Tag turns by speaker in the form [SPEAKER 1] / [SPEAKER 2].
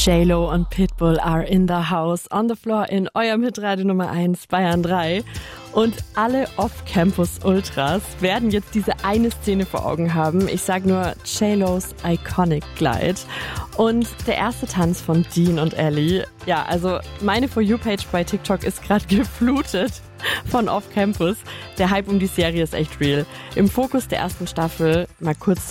[SPEAKER 1] J-Lo und Pitbull are in the house, on the floor in eurem Hitradio Nummer 1, Bayern 3. Und alle Off-Campus-Ultras werden jetzt diese eine Szene vor Augen haben. Ich sag nur J-Los Iconic Glide. Und der erste Tanz von Dean und Ellie. Ja, also meine For You-Page bei TikTok ist gerade geflutet von Off-Campus. Der Hype um die Serie ist echt real. Im Fokus der ersten Staffel, mal kurz